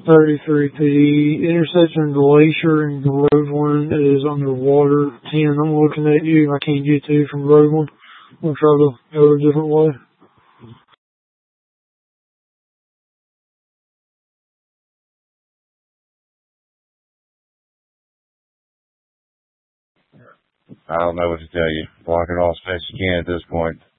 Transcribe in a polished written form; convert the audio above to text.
33. The intersection of Glacier and Groveland is underwater. 10, I'm looking at you. I can't get to you from Groveland. We'll try to go a different way. I don't know what to tell you. Block it all as best you can at this point.